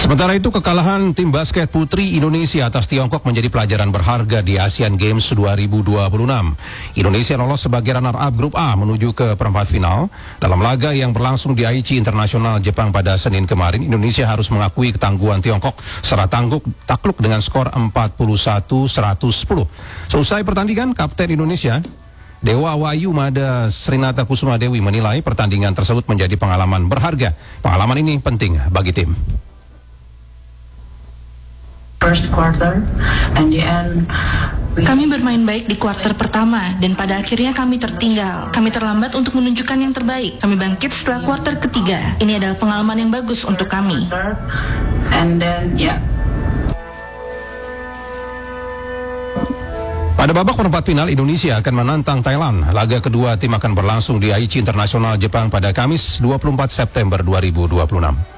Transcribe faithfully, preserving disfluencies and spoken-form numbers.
Sementara itu, kekalahan tim basket putri Indonesia atas Tiongkok menjadi pelajaran berharga di Asian Games dua ribu dua puluh enam. Indonesia lolos sebagai runner-up grup A menuju ke perempat final. Dalam laga yang berlangsung di Aichi Internasional Jepang pada Senin kemarin, Indonesia harus mengakui ketangguhan Tiongkok secara tangguk takluk dengan skor empat puluh satu seratus sepuluh. Selesai pertandingan, Kapten Indonesia Dewa Wahyu Mada Srinata Kusuma Dewi menilai pertandingan tersebut menjadi pengalaman berharga. Pengalaman ini penting bagi tim. First quarter, and the end, we... Kami bermain baik di kuarter pertama dan pada akhirnya kami tertinggal. Kami terlambat untuk menunjukkan yang terbaik. Kami bangkit setelah kuarter ketiga. Ini adalah pengalaman yang bagus untuk kami. And then, yeah. Pada babak perempat final, Indonesia akan menantang Thailand. Laga kedua tim akan berlangsung di Aichi Internasional Jepang pada Kamis dua puluh empat September dua ribu dua puluh enam.